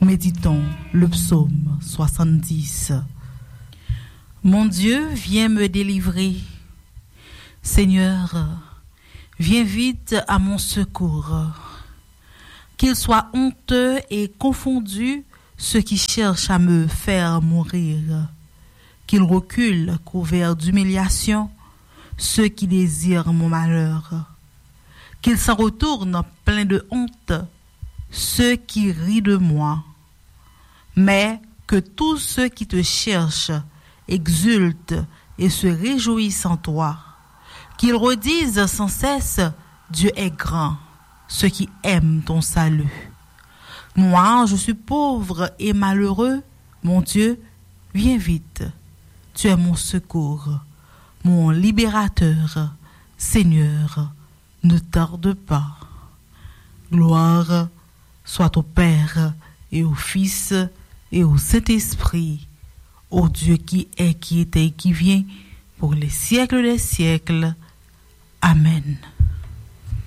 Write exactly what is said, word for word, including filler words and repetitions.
Méditons le psaume soixante-dix. Mon Dieu, viens me délivrer. Seigneur, viens vite à mon secours. Qu'il soit honteux et confondu ceux qui cherchent à me faire mourir. Qu'il recule couvert d'humiliation ceux qui désirent mon malheur. Qu'ils s'en retournent pleins de honte ceux qui rient de moi. Mais que tous ceux qui te cherchent exultent et se réjouissent en toi. Qu'ils redisent sans cesse, Dieu est grand, ceux qui aiment ton salut. Moi, je suis pauvre et malheureux, mon Dieu, viens vite. Tu es mon secours, mon libérateur, Seigneur, ne tarde pas. Gloire soit au Père et au Fils et au Saint-Esprit, ô Dieu qui est, qui était et qui vient, pour les siècles des siècles. Amen.